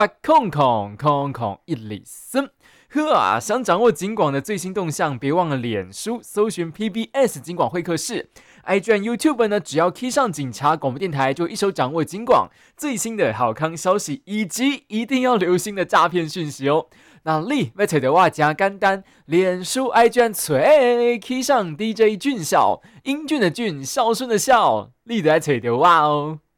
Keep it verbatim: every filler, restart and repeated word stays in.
八空空空空一里森。呵啊！想掌握警广的最新动向，别忘了脸书搜寻 P B S 警广会客室。I G 和 YouTube 呢，只要 key 上警察广播电台，就一手掌握警广最新的好康消息，以及一定要留心的诈骗讯息哦。那你要找到我加简单，脸书 I G 和吹 key 上 D J 俊孝，英俊的俊，孝顺的孝，你就来找到我哦。